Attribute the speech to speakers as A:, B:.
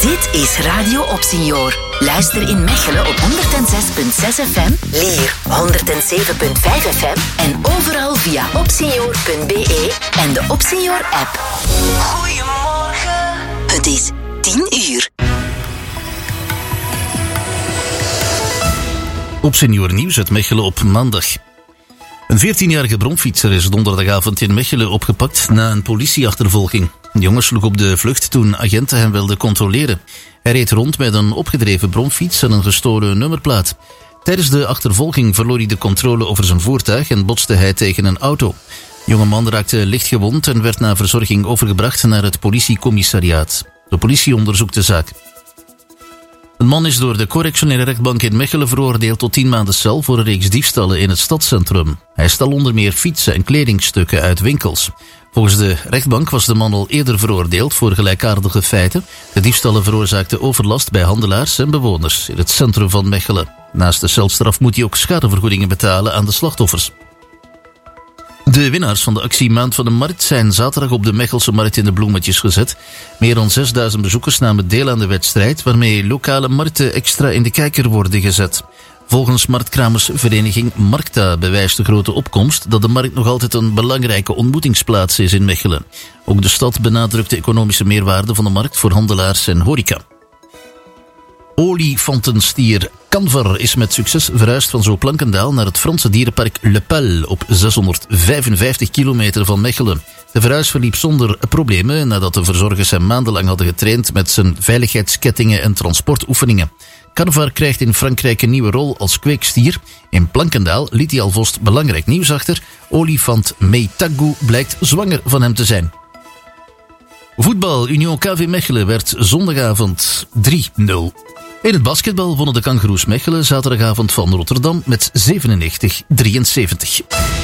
A: Dit is Radio Opsenior. Luister in Mechelen op 106.6 FM, Lier 107.5 FM en overal via opsenior.be en de Opsenior-app. Goedemorgen. Het is 10 uur.
B: Opsenior Nieuws uit Mechelen op maandag. Een 14-jarige bromfietser is donderdagavond in Mechelen opgepakt na een politieachtervolging. De jongen sloeg op de vlucht toen agenten hem wilden controleren. Hij reed rond met een opgedreven bromfiets en een gestolen nummerplaat. Tijdens de achtervolging verloor hij de controle over zijn voertuig en botste hij tegen een auto. De jonge man raakte licht gewond en werd na verzorging overgebracht naar het politiecommissariaat. De politie onderzoekt de zaak. Een man is door de correctionele rechtbank in Mechelen veroordeeld tot 10 maanden cel voor een reeks diefstallen in het stadscentrum. Hij stal onder meer fietsen en kledingstukken uit winkels. Volgens de rechtbank was de man al eerder veroordeeld voor gelijkaardige feiten. De diefstallen veroorzaakten overlast bij handelaars en bewoners in het centrum van Mechelen. Naast de celstraf moet hij ook schadevergoedingen betalen aan de slachtoffers. De winnaars van de actie Maand van de Markt zijn zaterdag op de Mechelse Markt in de bloemetjes gezet. Meer dan 6000 bezoekers namen deel aan de wedstrijd, waarmee lokale markten extra in de kijker worden gezet. Volgens marktkramersvereniging Markta bewijst de grote opkomst dat de markt nog altijd een belangrijke ontmoetingsplaats is in Mechelen. Ook de stad benadrukt de economische meerwaarde van de markt voor handelaars en horeca. Olifantenstier Canvar is met succes verhuisd van Zooplankendaal naar het Franse dierenpark Le Pel op 655 kilometer van Mechelen. De verhuis verliep zonder problemen nadat de verzorgers hem maandenlang hadden getraind met zijn veiligheidskettingen en transportoefeningen. Canvar krijgt in Frankrijk een nieuwe rol als kweekstier. In Plankendaal liet hij alvast belangrijk nieuws achter. Olifant Meitagu blijkt zwanger van hem te zijn. Voetbal, Union KV Mechelen werd zondagavond 3-0. In het basketbal wonnen de Kangaroes Mechelen zaterdagavond van Rotterdam met 97-73.